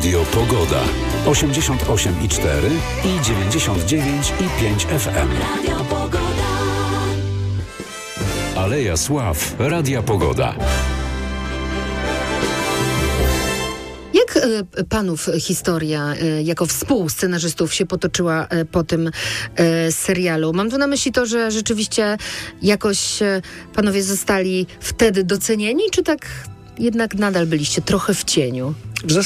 Radio Pogoda. 88,4 i 99,5 FM. Radio Pogoda. Aleja Sław. Radia Pogoda. Jak panów historia jako współscenarzystów się potoczyła po tym serialu? Mam tu na myśli to, że rzeczywiście jakoś panowie zostali wtedy docenieni, czy tak jednak nadal byliście trochę w cieniu?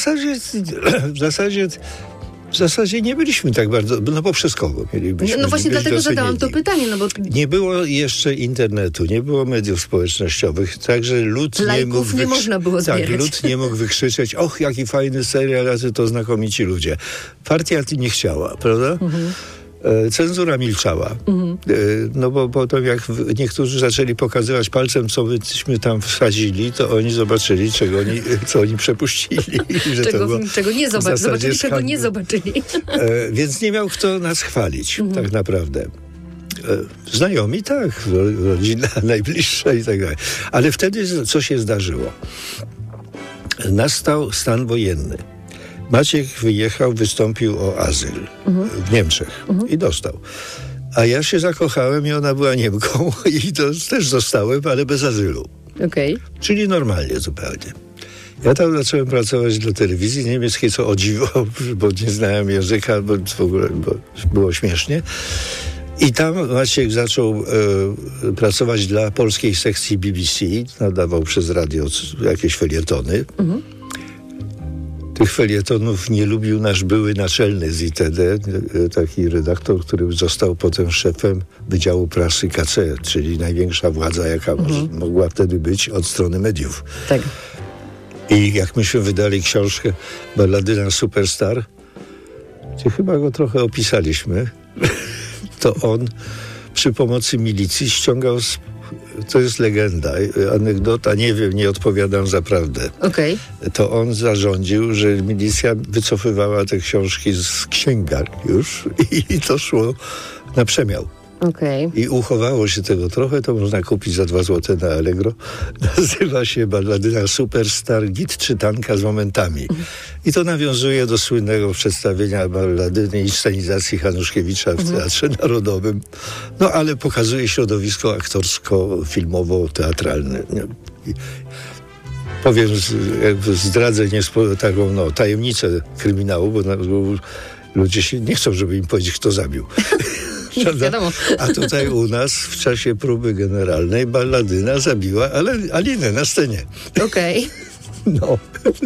W zasadzie nie byliśmy tak bardzo, no bo przez kogo mielibyśmy. No właśnie dlatego zadałam to pytanie, no bo... Nie było jeszcze internetu, nie było mediów społecznościowych, także lud nie mógł... nie można było zbierać. Tak, lud nie mógł wykrzyczeć, och, jaki fajny serial, jacy to znakomici ludzie. Partia nie chciała, prawda? Mhm. Cenzura milczała. Mhm. No bo potem jak niektórzy zaczęli pokazywać palcem, co myśmy tam wsadzili, to oni zobaczyli, co oni przepuścili. Że czego nie zobaczyli, czego nie zobaczyli. Więc nie miał kto nas chwalić, tak naprawdę. Znajomi tak, rodzina najbliższa i tak dalej. Ale wtedy co się zdarzyło? Nastał stan wojenny. Maciek wyjechał, wystąpił o azyl w Niemczech i dostał. A ja się zakochałem i ona była Niemką i to też zostałem, ale bez azylu. Okay. Czyli normalnie zupełnie. Ja tam zacząłem pracować dla telewizji niemieckiej, co o dziwo, bo nie znałem języka, bo w ogóle było śmiesznie. I tam Maciek zaczął pracować dla polskiej sekcji BBC, nadawał przez radio jakieś felietony. Tych felietonów nie lubił nasz były naczelny z ITD, taki redaktor, który został potem szefem Wydziału Prasy KC, czyli największa władza, jaka mogła wtedy być od strony mediów. Tak. I jak myśmy wydali książkę Balladyna Superstar, gdzie chyba go trochę opisaliśmy, to on przy pomocy milicji ściągał... To jest legenda, anegdota, nie wiem, nie odpowiadam za prawdę. Okay. To on zarządził, że milicja wycofywała te książki z księgarni już i to szło na przemiał. Okay. I uchowało się tego trochę, to można kupić za 2 zł na Allegro. Nazywa się Balladyna Superstar, git czytanka z momentami. I to nawiązuje do słynnego przedstawienia balladyny i scenizacji Hanuszkiewicza w Teatrze Narodowym. No ale pokazuje środowisko aktorsko-filmowo-teatralne. Powiem, zdradzę taką tajemnicę kryminału, bo ludzie się nie chcą, żeby im powiedzieć, kto zabił. A tutaj u nas w czasie próby generalnej balladyna zabiła Alinę na scenie. Okej. No.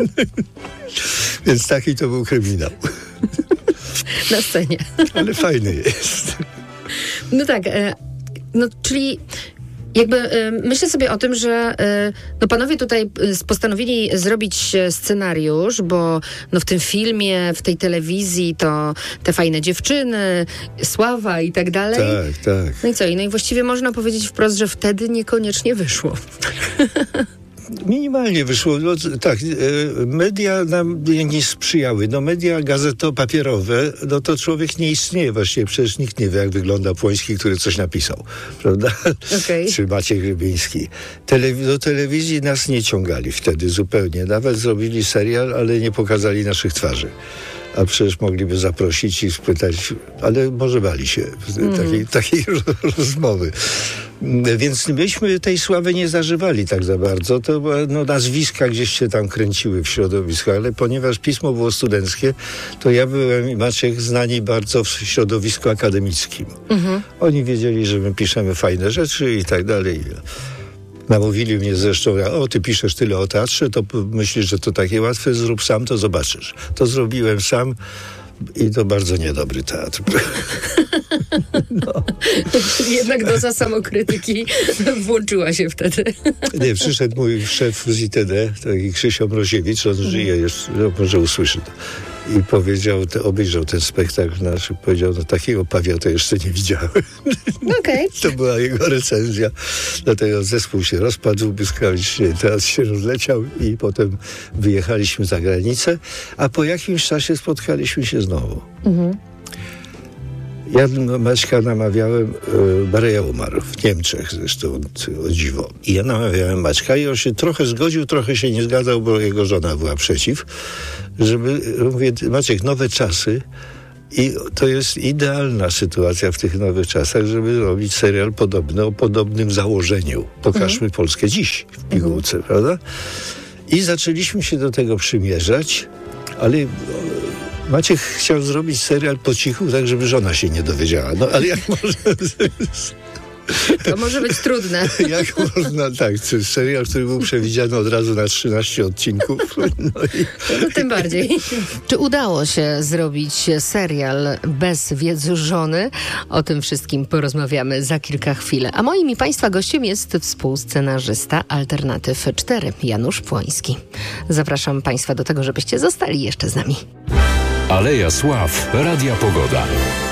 Więc taki to był kryminał. Na scenie. Ale fajny jest. No tak, czyli... Jakby myślę sobie o tym, że panowie tutaj postanowili zrobić scenariusz, bo w tym filmie, w tej telewizji to te fajne dziewczyny, sława i tak dalej. Tak. No i co? No i właściwie można powiedzieć wprost, że wtedy niekoniecznie wyszło. Minimalnie wyszło. No, tak, media nam nie sprzyjały. No media papierowe, no to człowiek nie istnieje właściwie. Przecież nikt nie wie, jak wygląda Płoński, który coś napisał. Prawda? Okay. Czy Maciek Rybiński. Do telewizji nas nie ciągali wtedy zupełnie. Nawet zrobili serial, ale nie pokazali naszych twarzy. A przecież mogliby zaprosić i spytać, ale może bali się takiej rozmowy. Więc myśmy tej sławy nie zażywali tak za bardzo. To była, nazwiska gdzieś się tam kręciły w środowisku, ale ponieważ pismo było studenckie, to ja byłem i Maciek znani bardzo w środowisku akademickim. Oni wiedzieli, że my piszemy fajne rzeczy i tak dalej. Namówili mnie zresztą, ty piszesz tyle o teatrze, to myślisz, że to takie łatwe, zrób sam, to zobaczysz. To zrobiłem sam i to bardzo niedobry teatr. No. Jednak doza samokrytyki włączyła się wtedy. Nie, przyszedł mój szef z ITD, taki Krzysio Mroziewicz, on żyje jeszcze, może usłyszy to. I powiedział, obejrzał ten spektakl nasz, powiedział, takiego Pawia to jeszcze nie widziałem. Okay. To była jego recenzja. Dlatego zespół się rozpadł błyskawicznie, teatr się rozleciał i potem wyjechaliśmy za granicę, a po jakimś czasie spotkaliśmy się znowu. Ja Maćka namawiałem, Bareja umarł, w Niemczech zresztą, o dziwo. I ja namawiałem Maćka i on się trochę zgodził, trochę się nie zgadzał, bo jego żona była przeciw, żeby, mówię, Maciek, nowe czasy i to jest idealna sytuacja w tych nowych czasach, żeby robić serial podobny, o podobnym założeniu. Pokażmy Polskę dziś w pigułce, prawda? I zaczęliśmy się do tego przymierzać, ale Maciek chciał zrobić serial po cichu, tak żeby żona się nie dowiedziała. No ale jak można... To może być trudne. Jak można, tak, serial, który był przewidziany od razu na 13 odcinków. No tym bardziej. Czy udało się zrobić serial bez wiedzy żony? O tym wszystkim porozmawiamy za kilka chwil. A moim i Państwa gościem jest współscenarzysta Alternatyw 4, Janusz Płoński. Zapraszam Państwa do tego, żebyście zostali jeszcze z nami. Aleja Sław, Radia Pogoda.